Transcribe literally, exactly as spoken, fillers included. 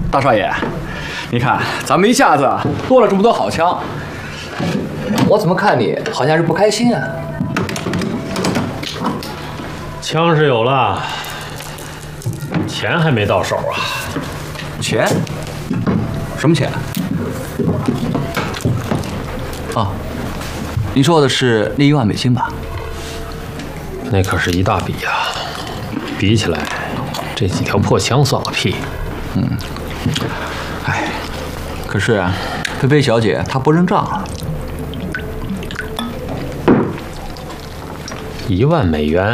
大少爷，你看咱们一下子多了这么多好枪，我怎么看你好像是不开心啊？ 枪是有了，钱还没到手啊。 钱？什么钱？哦，你说的是那一万美金吧？ 那可是一大笔呀，比起来，这几条破枪算个屁。 嗯，哎，可是啊，菲菲小姐她不认账啊。 一万美元。